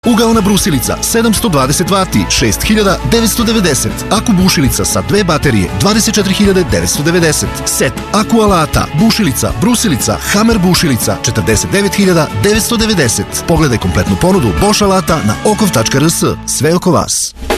Ugaona brusilica 720 vati 6990. Aku bušilica sa 2 baterije 24990. Set aku alata, bušilica, brusilica, Hammer bušilica 49990. Pogledaj kompletnu ponudu Bosch alata na okov.rs. Sve oko vas.